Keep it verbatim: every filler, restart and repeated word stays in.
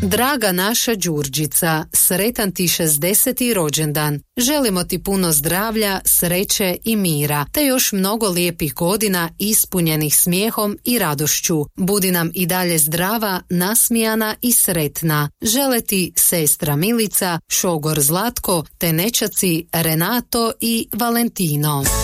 Draga naša Đurđica, sretan ti šezdeseti rođendan. Želimo ti puno zdravlja, sreće i mira, te još mnogo lijepih godina ispunjenih smijehom i radošću. Budi nam i dalje zdrava, nasmijana i sretna. Žele ti sestra Milica, šogor Zlatko, te nećaci Renato i Valentino.